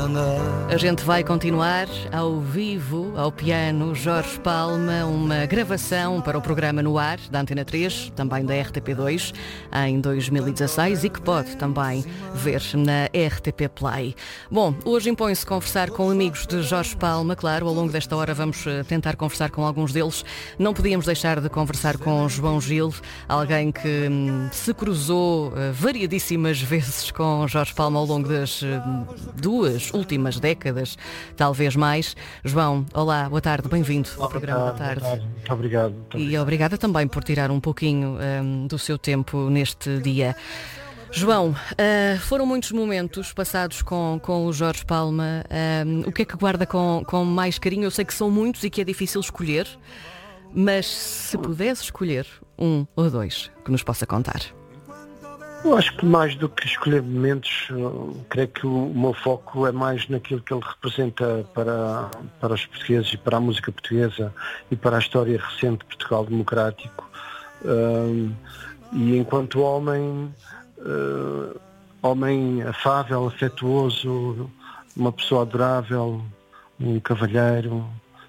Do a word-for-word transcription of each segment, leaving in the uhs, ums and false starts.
A gente vai continuar ao vivo, ao piano, Jorge Palma, uma gravação para o programa No Ar, da Antena três, também da R T P dois, em dois mil e dezasseis e que pode também ver na R T P Play. Bom, hoje impõe-se conversar com amigos de Jorge Palma, claro, ao longo desta hora vamos tentar conversar com alguns deles. Não podíamos deixar de conversar com João Gil, alguém que hum, se cruzou uh, variadíssimas vezes com Jorge Palma ao longo das uh, duas últimas décadas, talvez mais. João, olá, boa tarde, bem-vindo ao programa da tarde. Boa tarde. Muito obrigado. Muito e obrigado. obrigada também por tirar um pouquinho um, do seu tempo neste dia. João, uh, foram muitos momentos passados com, com o Jorge Palma. Um, o que é que guarda com, com mais carinho? Eu sei que são muitos e que é difícil escolher, mas se pudesse escolher um ou dois que nos possa contar. Eu acho que mais do que escolher momentos, creio que o meu foco é mais naquilo que ele representa para, para os portugueses e para a música portuguesa e para a história recente de Portugal democrático. Um, e enquanto homem, uh, homem afável, afetuoso, uma pessoa adorável, um cavalheiro,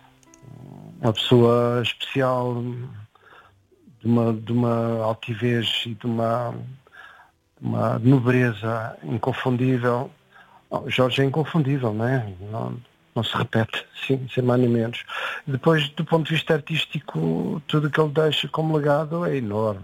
uma pessoa especial, de uma, de uma altivez e de uma... uma nobreza inconfundível. Oh, Jorge é inconfundível, não é? Não, não se repete, sim, sem mais nem menos. Depois, do ponto de vista artístico, tudo o que ele deixa como legado é enorme.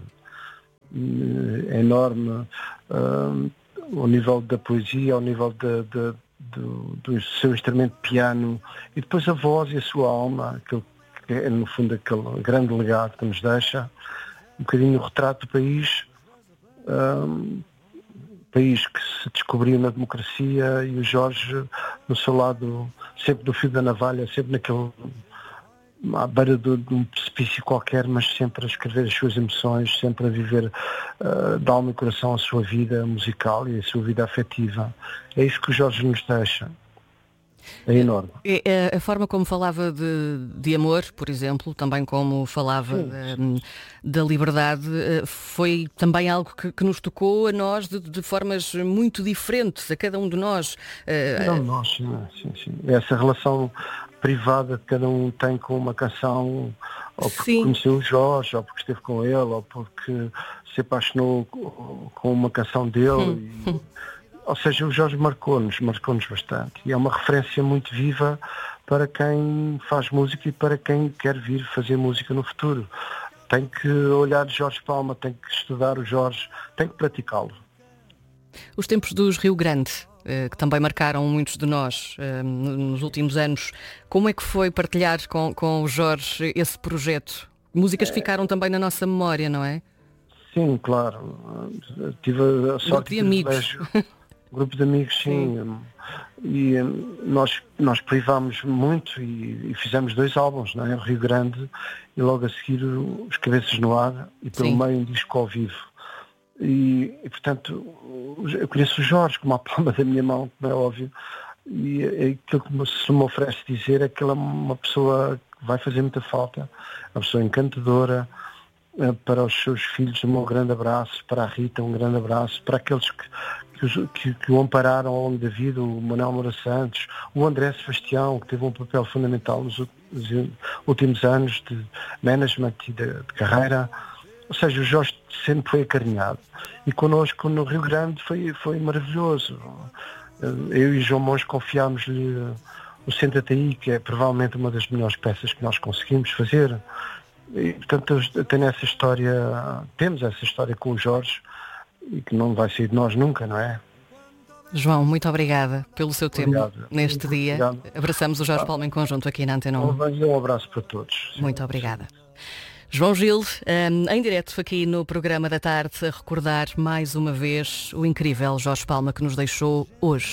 É enorme uh, ao nível da poesia, ao nível de, de, de, do seu instrumento de piano, e depois a voz e a sua alma, aquele, que é, no fundo, aquele grande legado que nos deixa, um bocadinho o retrato do país. Um, país que se descobriu na democracia, e o Jorge no seu lado, sempre do fio da navalha, sempre naquele, à beira de, de um precipício qualquer, mas sempre a escrever as suas emoções, sempre a viver uh, de alma e coração a sua vida musical e a sua vida afetiva. É isso que o Jorge nos deixa. É enorme. A, a forma como falava de, de amor, por exemplo, também como falava de, da liberdade, foi também algo que, que nos tocou a nós de, de formas muito diferentes, a cada um de nós. Não, nós, sim, sim, sim. Essa relação privada que cada um tem com uma canção, ou porque sim. conheceu o Jorge, ou porque esteve com ele, ou porque se apaixonou com uma canção dele. Hum. E... Ou seja, o Jorge marcou-nos, marcou-nos bastante. E é uma referência muito viva para quem faz música e para quem quer vir fazer música no futuro. Tem que olhar Jorge Palma, tem que estudar o Jorge, tem que praticá-lo. Os tempos dos Rio Grande, que também marcaram muitos de nós nos últimos anos, como é que foi partilhar com, com o Jorge esse projeto? Músicas que ficaram também na nossa memória, não é? Sim, claro. Tive a sorte de amigos. Grupo de amigos, sim. sim. E nós, nós privámos muito e, e fizemos dois álbuns, não é? O Rio Grande e logo a seguir Os Cabeças no Ar e pelo sim. meio um disco ao vivo. E, e, portanto, eu conheço o Jorge como a palma da minha mão, como é óbvio, e aquilo que se me oferece dizer é que ele é uma pessoa que vai fazer muita falta, uma pessoa encantadora. Para os seus filhos um grande abraço, para a Rita um grande abraço, para aqueles que, que, que, que o ampararam ao longo da vida, o Manuel Moura Santos, o André Sebastião, que teve um papel fundamental nos últimos anos de management e de, de carreira. Ou seja, o Jorge sempre foi acarinhado. E connosco no Rio Grande foi, foi maravilhoso. Eu e João Monge confiámos-lhe o Senta-te Aí, que é provavelmente uma das melhores peças que nós conseguimos fazer. E, portanto, eu tenho essa história, temos essa história com o Jorge e que não vai sair de nós nunca, não é? João, muito obrigada pelo seu Obrigado. tempo neste muito dia. Obrigado. Abraçamos o Jorge Palma em conjunto aqui na Antena um. Um abraço para todos. Muito obrigada. João Gil, um, em direto aqui no programa da tarde, a recordar mais uma vez o incrível Jorge Palma que nos deixou hoje.